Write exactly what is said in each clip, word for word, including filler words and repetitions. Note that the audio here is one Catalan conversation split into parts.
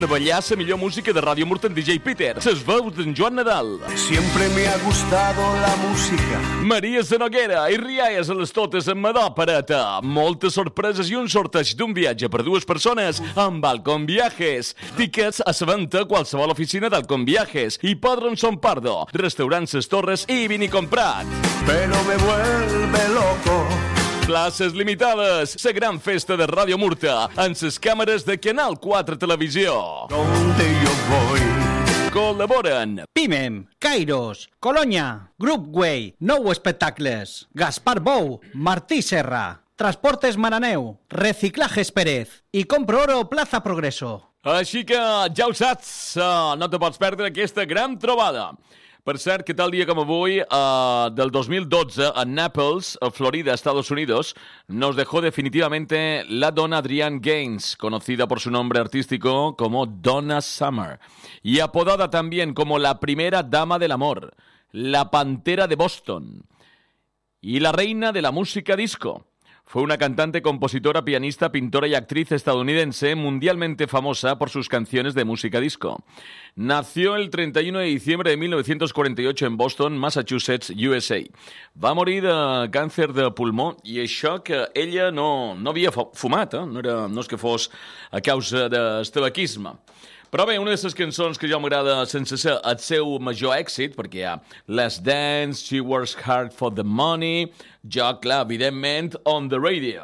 Ballar la millor música de Ràdio Murta en D J Peter. Ses veus d'en Joan Nadal. Siempre me ha gustado la música. Maria Sanoguera i rialles a les totes amb Madò Pareta. Moltes sorpreses i un sorteig d'un viatge per dues persones amb Alcon Viajes. Tickets a la venda a qualsevol oficina d'Alcon Viajes. I Padronson Pardo, restaurant Ses Torres i Vini Comprat. Pero me vuelve loco. Places limitades. La gran festa de Ràdio Murta en les càmeres de Canal quatre Televisió. Donde yo voy. Col·laboren Pimem, Kairos, Colonya, Groupway, Nou Espectacles, Gaspar Bou, Martí Serra, Transportes Maraneu, Reciclajes Pérez i Compro Oro Plaza Progreso. Així que ja ho saps, uh, no te pots perdre aquesta gran trobada. Per cert, que tal dia com avui, uh, del dos mil dotze, en Naples, Florida, Estados Unidos, nos dejó definitivamente la dona Adrienne Gaines, conocida por su nombre artístico como Donna Summer, y apodada también como la primera dama del amor, la pantera de Boston, y la reina de la música disco. Fue una cantante, compositora, pianista, pintora y actriz estadounidense mundialmente famosa por sus canciones de música disco. Nació el treinta y uno de diciembre de mil novecientos cuarenta y ocho en Boston, Massachusetts, U S A. Va morir de càncer de pulmó i això que ella no, no havia fumat, eh? no, era, no és que fos a causa del tabaquisme. Però bé, una de les cançons que jo m'agrada sense ser el seu major èxit, perquè hi ha Let's Dance, She Works Hard for the Money, jo, clar, evidentment, On the Radio.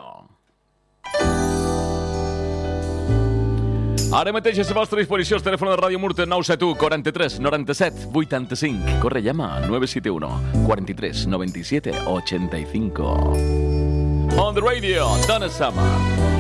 Ara mateix a la vostra disposició el telèfon de Ràdio Murta nou set u quaranta-tres noranta-set vuitanta-cinc. Corre, llama nueve siete uno cuarenta y tres noventa y siete ochenta y cinco. On the Radio, Donna Summer.